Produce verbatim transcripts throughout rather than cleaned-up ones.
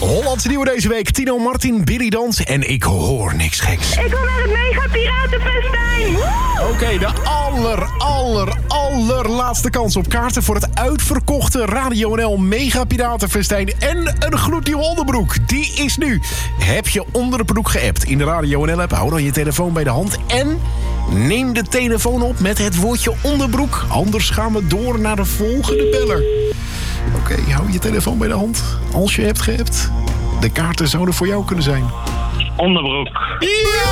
Hollandse nieuwe deze week. Tino Martin, Billy Dans en ik hoor niks geks. Ik wil naar het Mega Piratenfestijn. Oké, okay, de aller, aller, allerlaatste kans op kaarten voor het uitverkochte Radio N L Mega Piratenfestijn en een gloednieuwe onderbroek. Die is nu. Heb je onderbroek geappt in de Radio N L app? Hou dan je telefoon bij de hand en neem de telefoon op met het woordje onderbroek. Anders gaan we door naar de volgende beller. Oké, okay, hou je telefoon bij de hand. Als je hebt geappt. De kaarten zouden voor jou kunnen zijn. Onderbroek. Ja!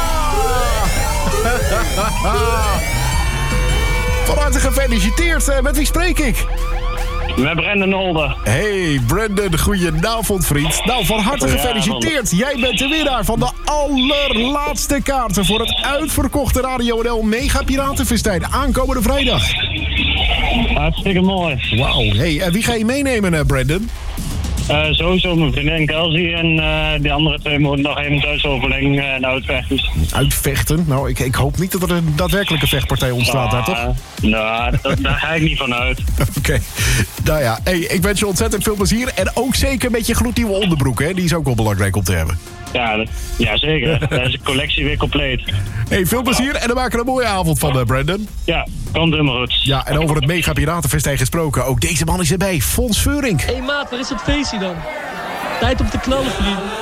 Van harte gefeliciteerd. Met wie spreek ik? Met Brandon Olde. Hey Brandon, goedenavond vriend. Nou, van harte gefeliciteerd. Jij bent de winnaar van de allerlaatste kaarten voor het uitverkochte Radio N L Mega Piratenfestijn. Aankomende vrijdag. Hartstikke mooi. Wauw. Hey, wie ga je meenemen, Brandon? Uh, sowieso mijn vriendin Kelsey en uh, die andere twee moeten nog even thuis overleggen uh, en uitvechten. Uitvechten? Nou, ik, ik hoop niet dat er een daadwerkelijke vechtpartij ontstaat uh, daar, toch? Nou, dat, daar ga ik niet van uit. Oké. Okay. Nou ja, hey, ik wens je ontzettend veel plezier. En ook zeker met je gloednieuwe onderbroek, hè? Die is ook wel belangrijk om te hebben. Ja, dat, ja zeker. Daar is de collectie weer compleet. Hey, veel plezier en dan maken we een mooie avond van, uh, Brandon. Ja, komt helemaal goed. Ja, en over het Mega Piratenfestijn gesproken. Ook deze man is erbij, Fons Veurink. Hé hey maat, waar is dat feestje dan? Tijd om te knallen, vriend.